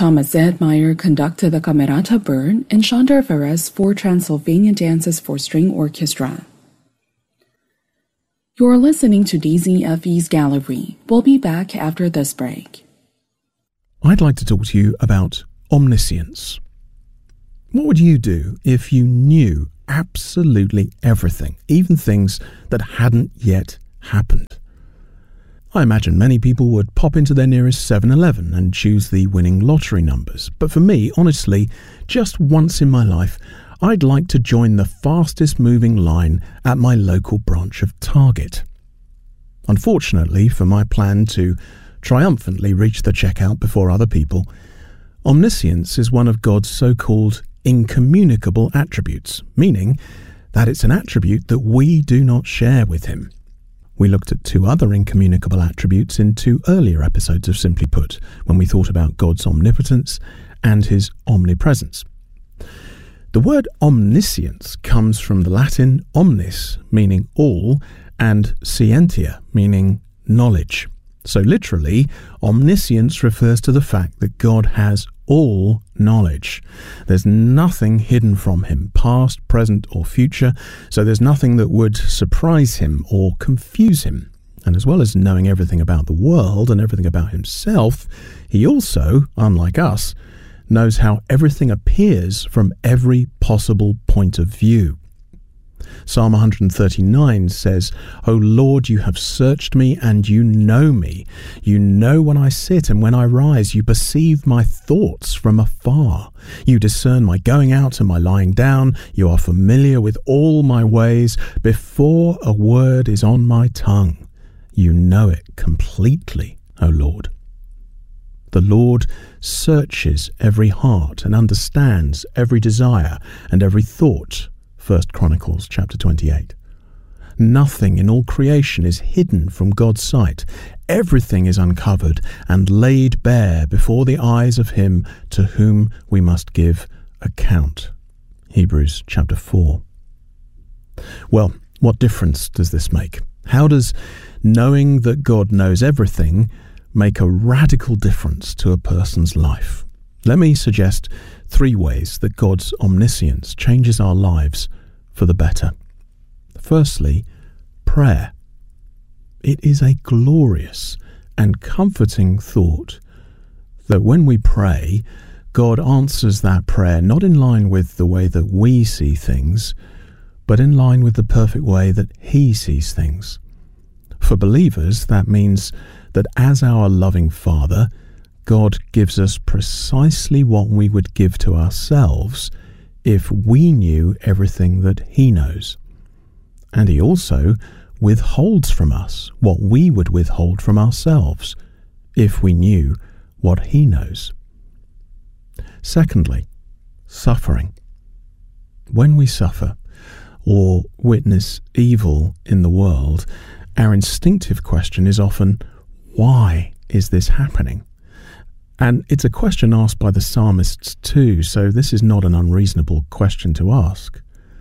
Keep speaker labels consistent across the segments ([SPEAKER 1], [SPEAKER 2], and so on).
[SPEAKER 1] Thomas Edmeyer conducted the Camerata Bird and Chandra Ferre's 4 Transylvanian Dances for String Orchestra. You're listening to DZFE's Gallery. We'll be back after this break.
[SPEAKER 2] I'd like to talk to you about omniscience. What would you do if you knew absolutely everything, even things that hadn't yet happened? I imagine many people would pop into their nearest 7-Eleven and choose the winning lottery numbers. But for me, honestly, just once in my life, I'd like to join the fastest moving line at my local branch of Target. Unfortunately, for my plan to triumphantly reach the checkout before other people, omniscience is one of God's so-called incommunicable attributes, meaning that it's an attribute that we do not share with him. We looked at 2 other incommunicable attributes in 2 earlier episodes of Simply Put, when we thought about God's omnipotence and his omnipresence. The word omniscience comes from the Latin omnis, meaning all, and scientia, meaning knowledge. So literally, omniscience refers to the fact that God has all knowledge. There's nothing hidden from him, past, present, or future, so there's nothing that would surprise him or confuse him. And as well as knowing everything about the world and everything about himself, he also, unlike us, knows how everything appears from every possible point of view. Psalm 139 says, "O Lord, you have searched me and you know me. You know when I sit and when I rise. You perceive my thoughts from afar. You discern my going out and my lying down. You are familiar with all my ways. Before a word is on my tongue, you know it completely, O Lord." The Lord searches every heart and understands every desire and every thought. 1 Chronicles chapter 28. Nothing in all creation is hidden from God's sight. Everything is uncovered and laid bare before the eyes of him to whom we must give account. Hebrews chapter 4. Well, what difference does this make? How does knowing that God knows everything make a radical difference to a person's life? Let me suggest 3 ways that God's omniscience changes our lives for the better. Firstly, prayer. It is a glorious and comforting thought that when we pray, God answers that prayer not in line with the way that we see things, but in line with the perfect way that he sees things. For believers, that means that as our loving Father, God gives us precisely what we would give to ourselves if we knew everything that he knows. And he also withholds from us what we would withhold from ourselves if we knew what he knows. Secondly, suffering. When we suffer or witness evil in the world, our instinctive question is often, why is this happening? And it's a question asked by the psalmists too, so this is not an unreasonable question to ask.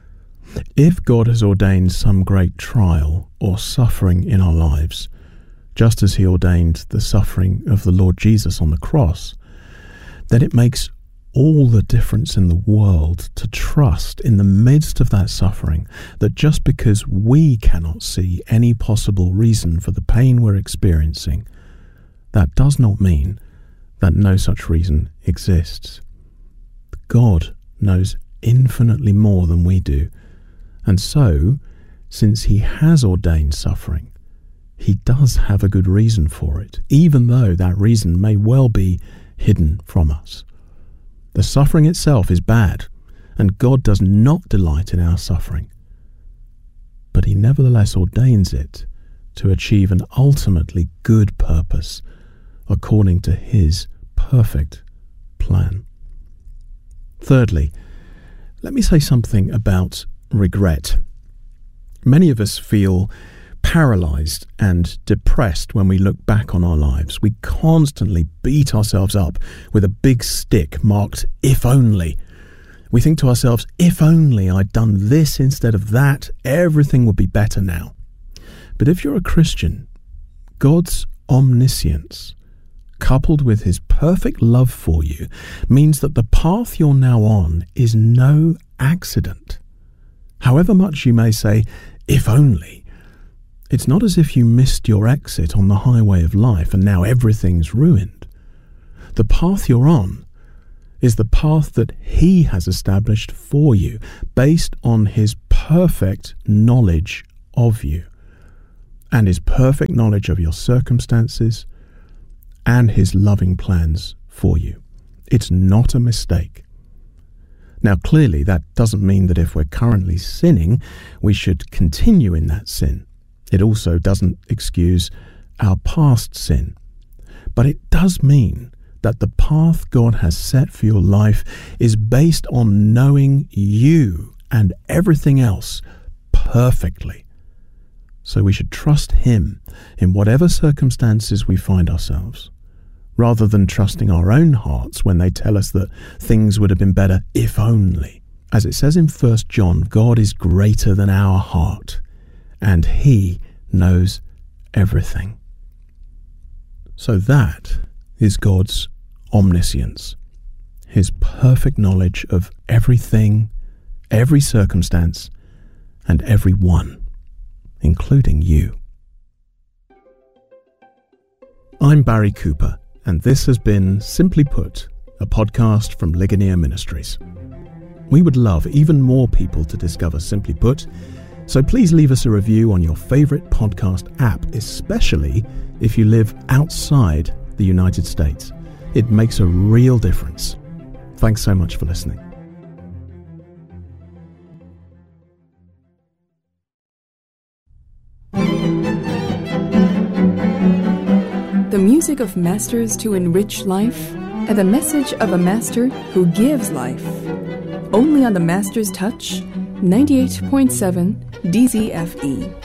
[SPEAKER 2] If God has ordained some great trial or suffering in our lives, just as he ordained the suffering of the Lord Jesus on the cross, then it makes all the difference in the world to trust in the midst of that suffering that just because we cannot see any possible reason for the pain we're experiencing, that does not mean that no such reason exists. God knows infinitely more than we do, and so, since he has ordained suffering, he does have a good reason for it, even though that reason may well be hidden from us. The suffering itself is bad, and God does not delight in our suffering, but he nevertheless ordains it to achieve an ultimately good purpose according to his perfect plan. Thirdly, let me say something about regret. Many of us feel paralyzed and depressed when we look back on our lives. We constantly beat ourselves up with a big stick marked "if only." We think to ourselves, if only I'd done this instead of that, everything would be better now. But if you're a Christian, God's omniscience coupled with his perfect love for you, means that the path you're now on is no accident. However much you may say, if only, it's not as if you missed your exit on the highway of life and now everything's ruined. The path you're on is the path that he has established for you, based on his perfect knowledge of you, and his perfect knowledge of your circumstances, and his loving plans for you. It's not a mistake. Now, clearly, that doesn't mean that if we're currently sinning, we should continue in that sin. It also doesn't excuse our past sin. But it does mean that the path God has set for your life is based on knowing you and everything else perfectly. So we should trust him in whatever circumstances we find ourselves, rather than trusting our own hearts when they tell us that things would have been better if only. As it says in 1 John, God is greater than our heart, and he knows everything. So that is God's omniscience, his perfect knowledge of everything, every circumstance, and everyone, including you. I'm Barry Cooper, and this has been Simply Put, a podcast from Ligonier Ministries. We would love even more people to discover Simply Put, so please leave us a review on your favourite podcast app, especially if you live outside the United States. It makes a real difference. Thanks so much for listening.
[SPEAKER 1] The music of masters to enrich life, and the message of a master who gives life. Only on the Master's Touch, 98.7 DZFE.